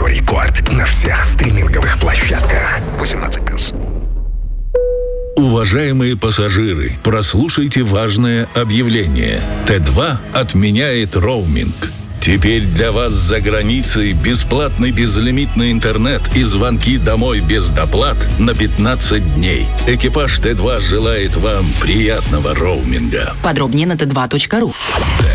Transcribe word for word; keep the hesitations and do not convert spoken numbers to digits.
Радио Рекорд на всех стриминговых площадках. восемнадцать плюс. Уважаемые пассажиры, прослушайте важное объявление. Т два отменяет роуминг. Теперь для вас за границей бесплатный безлимитный интернет и звонки домой без доплат на пятнадцать дней. Экипаж Т два желает вам приятного роуминга. Подробнее на тэ два точка ру.